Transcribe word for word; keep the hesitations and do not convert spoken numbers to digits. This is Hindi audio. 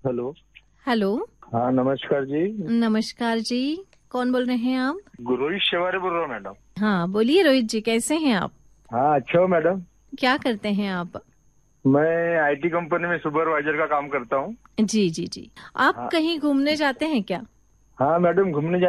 हेलो। हेलो। हाँ नमस्कार जी। नमस्कार जी, कौन बोल रहे हैं आप? रोहित शेवारे बोल रहा हूँ मैडम। हाँ बोलिए रोहित जी, कैसे हैं आप? हाँ अच्छा हो मैडम। क्या करते हैं आप? मैं आईटी कंपनी में सुपरवाइजर का काम करता हूँ। जी जी जी। आप हाँ। कहीं घूमने जाते हैं क्या? हाँ मैडम, घूमने